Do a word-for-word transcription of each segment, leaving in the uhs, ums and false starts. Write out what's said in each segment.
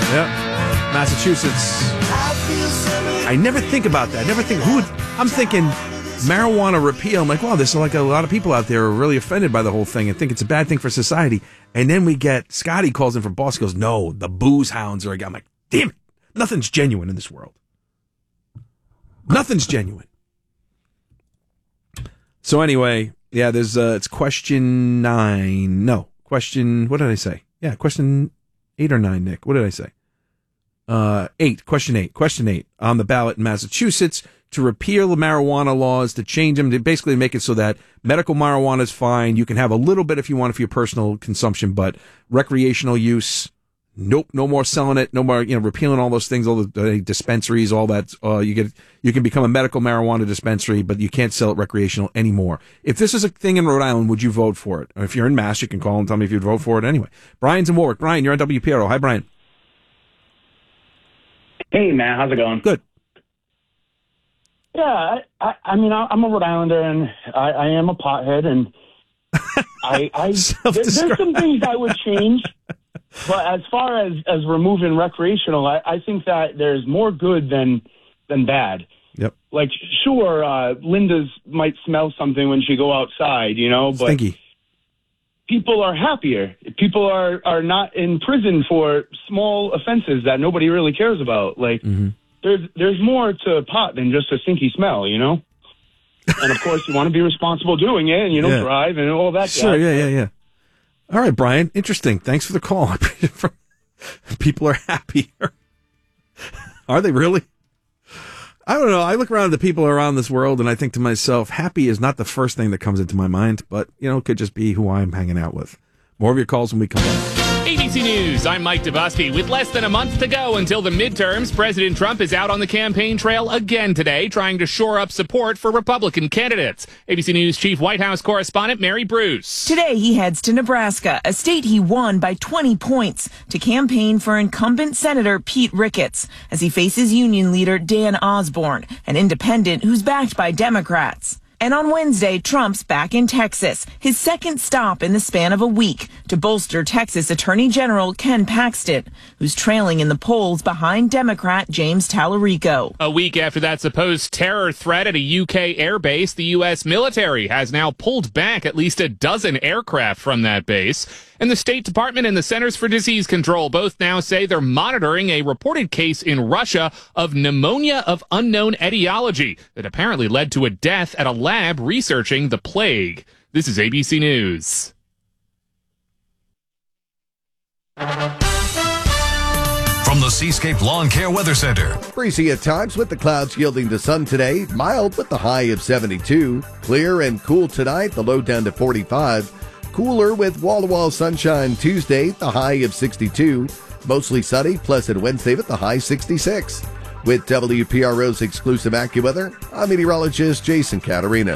Yeah. Massachusetts. I never think about that. I never think, who would, I'm thinking marijuana repeal. I'm like, wow, there's like a lot of people out there who are really offended by the whole thing and think it's a bad thing for society. And then we get, Scotty calls in from Boston, goes, no, the booze hounds are, I'm like, damn it. Nothing's genuine in this world. Nothing's genuine. So anyway, yeah, there's, uh, it's question nine. No, question, what did I say? Yeah, question eight or nine, Nick. What did I say? Uh, eight, question eight, question eight on the ballot in Massachusetts to repeal the marijuana laws, to change them, to basically make it so that medical marijuana is fine. You can have a little bit if you want for your personal consumption, but recreational use, nope, no more selling it, no more, you know, repealing all those things, all the uh, dispensaries, all that. Uh, you get, you can become a medical marijuana dispensary, but you can't sell it recreational anymore. If this is a thing in Rhode Island, would you vote for it? Or if you're in Mass, you can call and tell me if you'd vote for it anyway. Brian's in Warwick. Brian, you're on W P R O. Hi, Brian. Hey, Matt, how's it going? Good. Yeah, I, I, I mean, I, I'm a Rhode Islander, and I, I am a pothead, and I, I there, there's some things I would change, but as far as, as removing recreational, I, I think that there's more good than than bad. Yep. Like, sure, uh, Linda's might smell something when she go outside, you know, but Stinky. People are happier. People are, are not in prison for small offenses that nobody really cares about. Like, mm-hmm. there's there's more to pot than just a stinky smell, you know? And, of course, you want to be responsible doing it, and you don't yeah. drive and all that. Sure, yeah, yeah, yeah. All right, Brian, interesting. Thanks for the call. People are happier. Are they really? I don't know. I look around at the people around this world and I think to myself, happy is not the first thing that comes into my mind, but, you know, it could just be who I'm hanging out with. More of your calls when we come back. A B C News, I'm Mike DeBusky. With less than a month to go until the midterms, President Trump is out on the campaign trail again today, trying to shore up support for Republican candidates. A B C News Chief White House correspondent Mary Bruce. Today he heads to Nebraska, a state he won by twenty points, to campaign for incumbent Senator Pete Ricketts as he faces union leader Dan Osborne, an independent who's backed by Democrats. And on Wednesday, Trump's back in Texas, his second stop in the span of a week to bolster Texas Attorney General Ken Paxton, who's trailing in the polls behind Democrat James Tallarico. A week after that supposed terror threat at a U K airbase, the U S military has now pulled back at least a dozen aircraft from that base. And the State Department and the Centers for Disease Control both now say they're monitoring a reported case in Russia of pneumonia of unknown etiology that apparently led to a death at a lab researching the plague. This is A B C News. From the Seascape Lawn Care Weather Center. Breezy at times with the clouds yielding to sun today. Mild with the high of seventy-two. Clear and cool tonight, the low down to forty-five. Cooler with wall-to-wall sunshine Tuesday, the high of sixty-two. Mostly sunny, pleasant Wednesday with the high sixty-six. With W P R O's exclusive AccuWeather, I'm meteorologist Jason Caterina.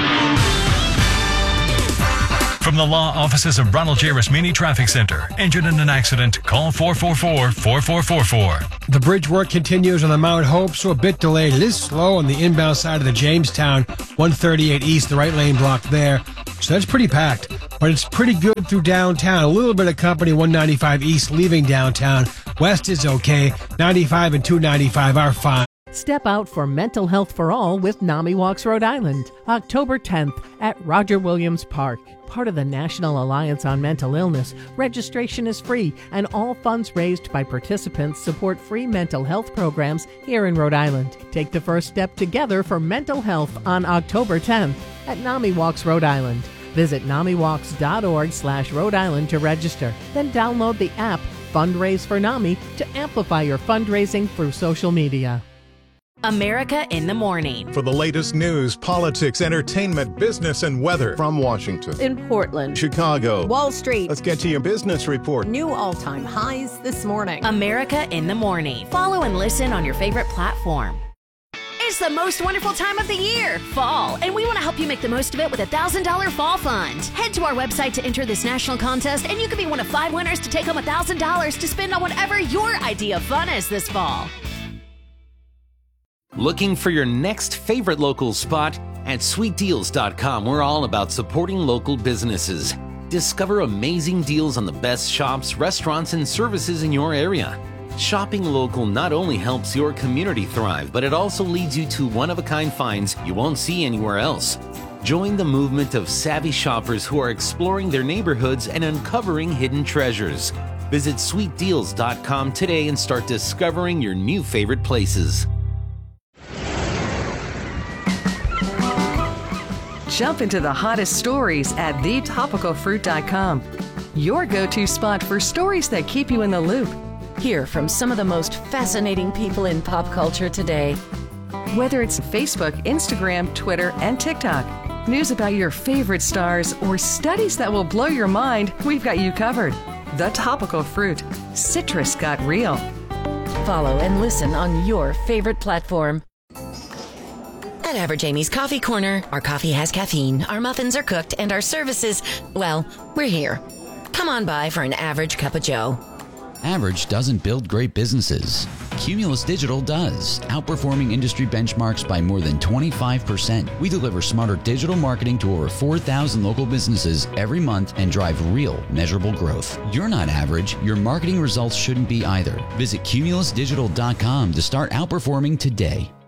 From the law offices of Ronald J. Rasmini Traffic Center. Injured in an accident? Call four four four, four four four four. The bridge work continues on the Mount Hope, so a bit delayed. It is slow on the inbound side of the Jamestown, one thirty-eight east, the right lane blocked there. So that's pretty packed, but it's pretty good through downtown. A little bit of company, one ninety-five east leaving downtown. West is okay. ninety-five and two ninety-five are fine. Step out for mental health for all with NAMI Walks Rhode Island, October tenth at Roger Williams Park. Part of the National Alliance on Mental Illness, registration is free, and all funds raised by participants support free mental health programs here in Rhode Island. Take the first step together for mental health on October tenth at NAMI Walks Rhode Island. Visit namiwalks.org slash Rhode Island to register. Then download the app Fundraise for NAMI to amplify your fundraising through social media. America in the Morning. For the latest news, politics, entertainment, business, and weather. From Washington, in Portland, Chicago, Wall Street. Let's get to your business report. New all-time highs this morning. America in the Morning. Follow and listen on your favorite platform. It's the most wonderful time of the year, fall, and we want to help you make the most of it with a one thousand dollars Fall Fund. Head to our website to enter this national contest, and you could be one of five winners to take home one thousand dollars to spend on whatever your idea of fun is this fall. Looking for your next favorite local spot? At sweet deals dot com, we're all about supporting local businesses. Discover amazing deals on the best shops, restaurants, and services in your area. Shopping local not only helps your community thrive, but it also leads you to one-of-a-kind finds you won't see anywhere else. Join the movement of savvy shoppers who are exploring their neighborhoods and uncovering hidden treasures. Visit sweet deals dot com today and start discovering your new favorite places. Jump into the hottest stories at the topical fruit dot com. Your go-to spot for stories that keep you in the loop. Hear from some of the most fascinating people in pop culture today. Whether it's Facebook, Instagram, Twitter, and TikTok, news about your favorite stars, or studies that will blow your mind, we've got you covered. The Topical Fruit. Citrus got real. Follow and listen on your favorite platform. At Average Amy's Coffee Corner, our coffee has caffeine, our muffins are cooked, and our services, well, we're here. Come on by for an average cup of joe. Average doesn't build great businesses. Cumulus Digital does, outperforming industry benchmarks by more than twenty-five percent. We deliver smarter digital marketing to over four thousand local businesses every month and drive real, measurable growth. You're not average. Your marketing results shouldn't be either. Visit cumulus digital dot com to start outperforming today.